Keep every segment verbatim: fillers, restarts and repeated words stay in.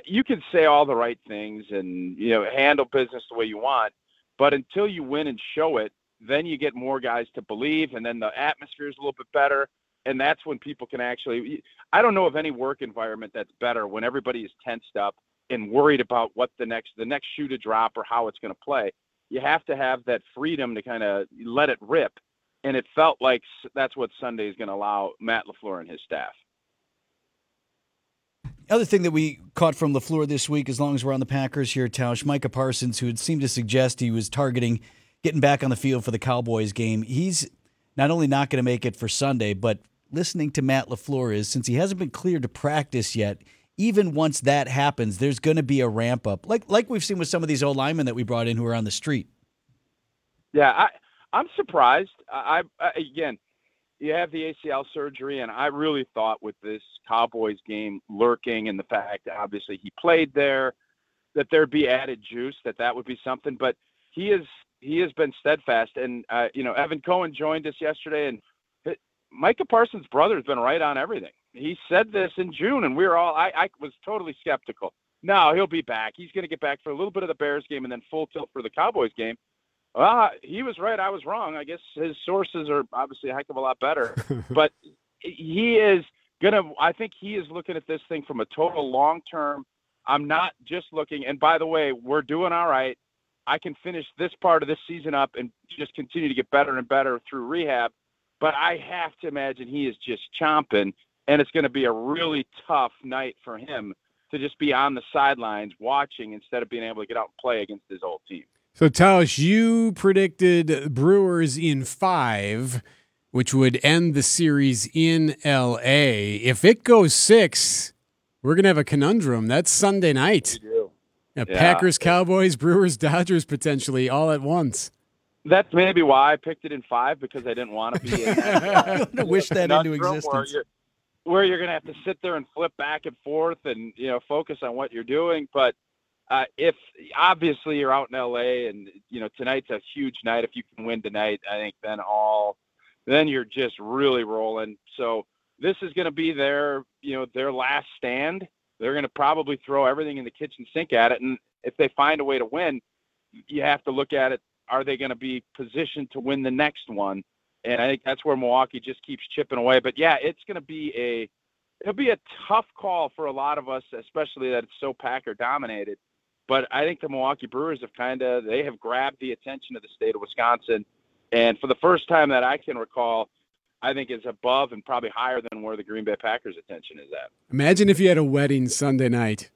you can say all the right things and, you know, handle business the way you want, but until you win and show it, then you get more guys to believe, and then the atmosphere is a little bit better, and that's when people can actually – I don't know of any work environment that's better when everybody is tensed up and worried about what the next the next shoe to drop or how it's going to play. You have to have that freedom to kind of let it rip, and it felt like that's what Sunday is going to allow Matt LaFleur and his staff. Other thing that we caught from LaFleur this week, as long as we're on the Packers here, Tausch, Micah Parsons, who had seemed to suggest he was targeting getting back on the field for the Cowboys game, he's not only not going to make it for Sunday, but listening to Matt LaFleur is, since he hasn't been cleared to practice yet, even once that happens, there's going to be a ramp up, like like we've seen with some of these old linemen that we brought in who are on the street. Yeah, I, I'm surprised. I, I again, you have the A C L surgery, and I really thought with this Cowboys game lurking and the fact that obviously he played there, that there'd be added juice, that that would be something. But he is he has been steadfast, and uh, you know, Evan Cohen joined us yesterday, and Micah Parsons' brother has been right on everything. He said this in June, and we were all I, I was totally skeptical. No, he'll be back. He's going to get back for a little bit of the Bears game and then full tilt for the Cowboys game. Well, he was right. I was wrong. I guess his sources are obviously a heck of a lot better. But he is going to – I think he is looking at this thing from a total long-term – I'm not just looking – and by the way, we're doing all right. I can finish this part of this season up and just continue to get better and better through rehab. But I have to imagine he is just chomping, and it's going to be a really tough night for him to just be on the sidelines watching instead of being able to get out and play against his old team. So, Tausch, you predicted Brewers in five, which would end the series in L A. If it goes six, we're going to have a conundrum. That's Sunday night. We do. Yeah, Yeah. Packers, Cowboys, Brewers, Dodgers potentially all at once. That's maybe why I picked it in five, because I didn't want to be in that. I wish that into conundrum existence. Where you're, where you're going to have to sit there and flip back and forth and, you know, focus on what you're doing. But uh, if obviously you're out in L A and, you know, tonight's a huge night. If you can win tonight, I think then all, then you're just really rolling. So this is going to be their, you know, their last stand. They're going to probably throw everything in the kitchen sink at it. And if they find a way to win, you have to look at it. Are they going to be positioned to win the next one? And I think that's where Milwaukee just keeps chipping away. But yeah, it's going to be a, it'll be a tough call for a lot of us, especially that it's so Packer dominated. But I think the Milwaukee Brewers have kind of, they have grabbed the attention of the state of Wisconsin. And for the first time that I can recall, I think is above and probably higher than where the Green Bay Packers' attention is at. Imagine if you had a wedding Sunday night.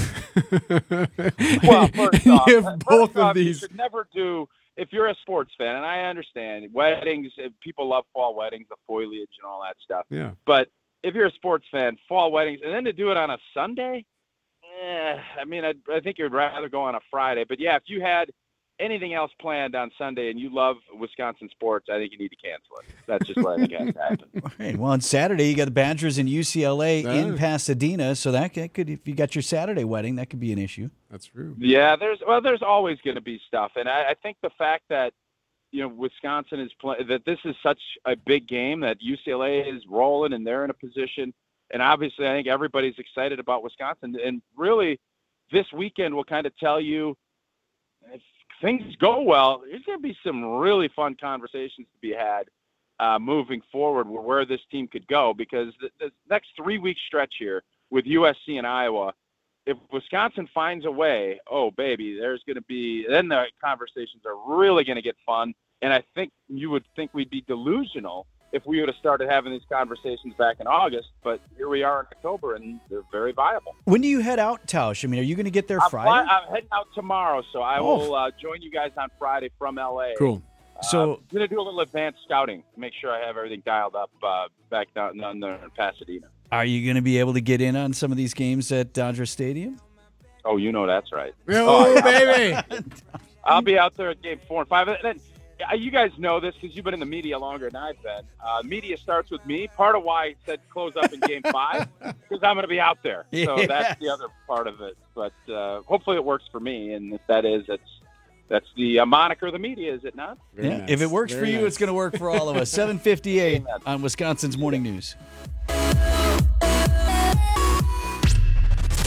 Well, first off, you have both first of off, these. You should never do, if you're a sports fan, and I understand weddings, people love fall weddings, the foliage and all that stuff. Yeah. But if you're a sports fan, fall weddings, and then to do it on a Sunday, eh, I mean, I, I think you'd rather go on a Friday. But yeah, if you had anything else planned on Sunday and you love Wisconsin sports, I think you need to cancel it. That's just what I think has to happen. Right. Well, on Saturday, you got the Badgers and U C L A Yeah. in Pasadena, so that could, could, if you got your Saturday wedding, that could be an issue. That's true. Yeah, there's well, there's always going to be stuff, and I, I think the fact that you know Wisconsin is playing, that this is such a big game, that U C L A is rolling and they're in a position, and obviously I think everybody's excited about Wisconsin, and really this weekend will kind of tell you if things go well, there's going to be some really fun conversations to be had uh, moving forward where, where this team could go, because the, the next three-week stretch here with U S C and Iowa, if Wisconsin finds a way, oh, baby, there's going to be – then the conversations are really going to get fun, and I think you would think we'd be delusional if we would have started having these conversations back in August, but here we are in October, and they're very viable. When do you head out, Tausch? I mean, are you going to get there I'm, Friday? fly, I'm heading out tomorrow, so I Oh. will uh, join you guys on Friday from L A. Cool. So- uh, I'm going to do a little advanced scouting to make sure I have everything dialed up uh, back down, down there in Pasadena. Are you going to be able to get in on some of these games at Dodger Stadium? Oh, you know that's right. Oh, yeah. baby. I'll be out there at game four and five. And then, uh, you guys know this because you've been in the media longer than I've been. Uh, media starts with me. Part of why I said close up in game five, because I'm going to be out there. So Yes. that's the other part of it. But uh, hopefully it works for me. And if that is, it's, that's the uh, moniker of the media, is it not? Very Yeah. nice. If it works Very for you, nice. it's going to work for all of us. seven fifty-eight Amen. on Wisconsin's Morning News.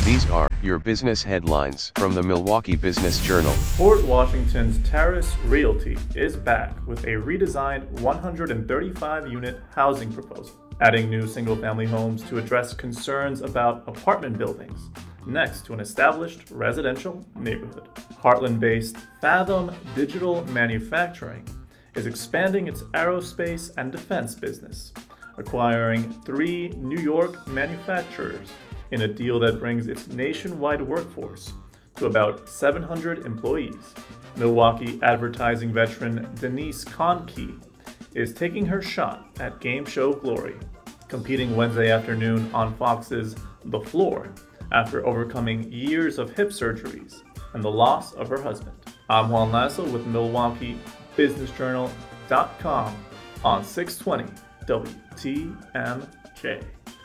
These are your business headlines from the Milwaukee Business Journal. Port Washington's Terrace Realty is back with a redesigned one hundred thirty-five unit housing proposal, adding new single-family homes to address concerns about apartment buildings next to an established residential neighborhood. Heartland-based Fathom Digital Manufacturing is expanding its aerospace and defense business, acquiring three New York manufacturers in a deal that brings its nationwide workforce to about seven hundred employees. Milwaukee advertising veteran Denise Conkey is taking her shot at game show glory, competing Wednesday afternoon on Fox's The Floor after overcoming years of hip surgeries and the loss of her husband. I'm Juan Lasso with Milwaukee Business Journal dot com on six twenty W T M J.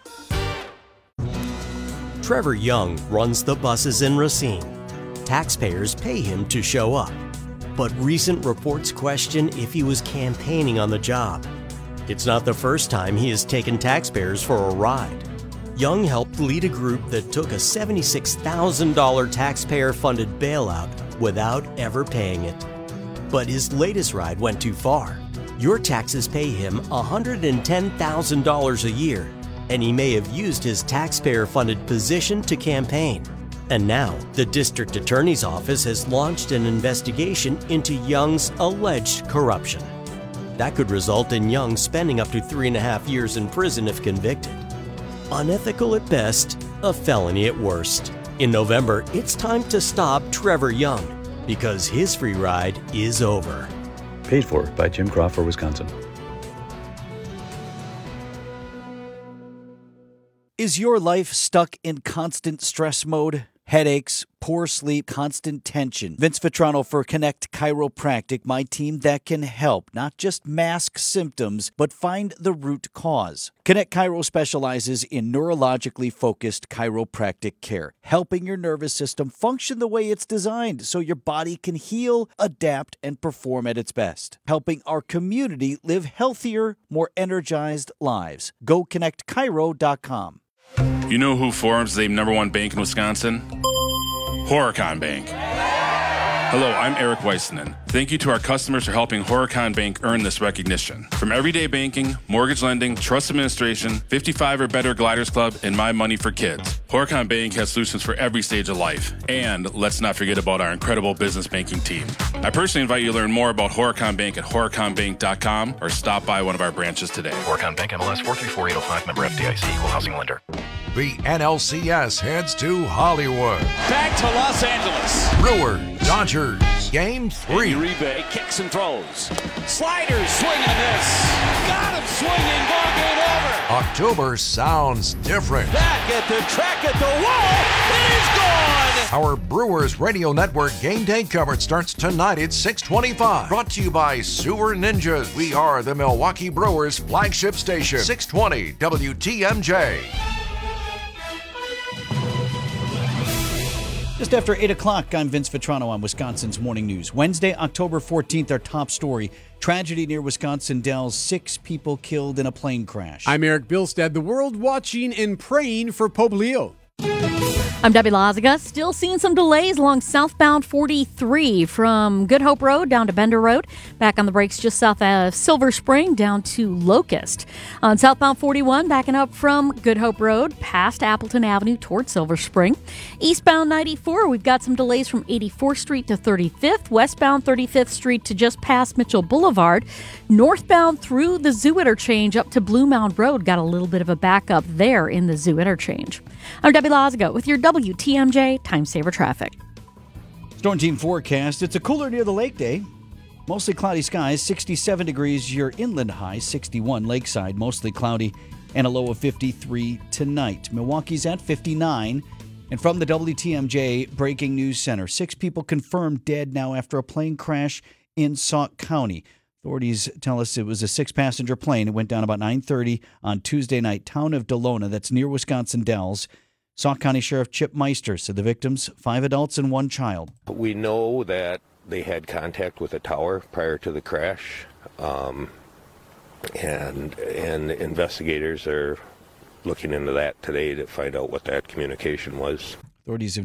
Trevor Young runs the buses in Racine. Taxpayers pay him to show up, but recent reports question if he was campaigning on the job. It's not the first time he has taken taxpayers for a ride. Young helped lead a group that took a seventy-six thousand dollars taxpayer-funded bailout without ever paying it. But his latest ride went too far. Your taxes pay him one hundred ten thousand dollars a year, and he may have used his taxpayer-funded position to campaign. And now, the district attorney's office has launched an investigation into Young's alleged corruption. That could result in Young spending up to three and a half years in prison if convicted. Unethical at best, a felony at worst. In November, it's time to stop Trevor Young, because his free ride is over. Paid for by Jim Crawford, Wisconsin. Is your life stuck in constant stress mode? Headaches, poor sleep, constant tension. Vince Vitrano for Connect Chiropractic, my team that can help not just mask symptoms, but find the root cause. Connect Chiro specializes in neurologically focused chiropractic care, helping your nervous system function the way it's designed so your body can heal, adapt, and perform at its best. Helping our community live healthier, more energized lives. Go connect chiro dot com. You know who Forum's the number one bank in Wisconsin? Horicon Bank. Hello, I'm Eric Weissman. Thank you to our customers for helping Horicon Bank earn this recognition. From everyday banking, mortgage lending, trust administration, fifty-five or better Gliders Club, and My Money for Kids, Horicon Bank has solutions for every stage of life. And let's not forget about our incredible business banking team. I personally invite you to learn more about Horicon Bank at horicon bank dot com or stop by one of our branches today. Horicon Bank, M L S four three four eight oh five, member F D I C, equal housing lender. The N L C S heads to Hollywood. Back to Los Angeles. Brewers, Dodgers, game three. Uribe kicks and throws. Sliders, swing and miss. Got him swinging, ball game over. October sounds different. Back at the track at the wall. It is gone. Our Brewers Radio Network game day coverage starts tonight at six twenty-five. Brought to you by Sewer Ninjas. We are the Milwaukee Brewers flagship station. six twenty W T M J. Just after eight o'clock, I'm Vince Vitrano on Wisconsin's Morning News. Wednesday, October fourteenth, our top story. Tragedy near Wisconsin Dells. Six people killed in a plane crash. I'm Eric Bilstead. The world watching and praying for Pope Leo. I'm Debbie Lazaga. Still seeing some delays along southbound forty-three from Good Hope Road down to Bender Road. Back on the brakes just south of Silver Spring down to Locust. On southbound forty-one, backing up from Good Hope Road past Appleton Avenue toward Silver Spring. Eastbound ninety-four, we've got some delays from eighty-fourth Street to thirty-fifth. Westbound thirty-fifth Street to just past Mitchell Boulevard. Northbound through the Zoo Interchange up to Blue Mound Road. Got a little bit of a backup there in the Zoo Interchange. I'm Debbie Lazaga with your W T M J Time Saver Traffic. Storm team forecast. It's a cooler near the lake day. Mostly cloudy skies, sixty-seven degrees. Your inland high, sixty-one. Lakeside, mostly cloudy, and a low of fifty-three tonight. Milwaukee's at fifty-nine. And from the W T M J Breaking News Center, six people confirmed dead now after a plane crash in Sauk County. Authorities tell us it was a six-passenger plane. It went down about nine thirty on Tuesday night. Town of Delona, that's near Wisconsin Dells. Sauk County Sheriff Chip Meister said the victims, five adults and one child. We know that they had contact with a tower prior to the crash, um, and and investigators are looking into that today to find out what that communication was. Authorities have